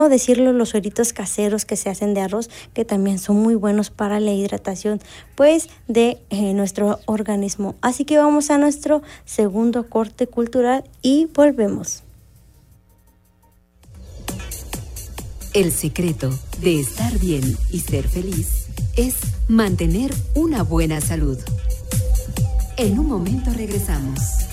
decirlo, los sueritos caseros que se hacen de arroz, que también son muy buenos para la hidratación pues de nuestro organismo. Así que vamos a nuestro segundo corte cultural y volvemos. El secreto de estar bien y ser feliz es mantener una buena salud. En un momento regresamos.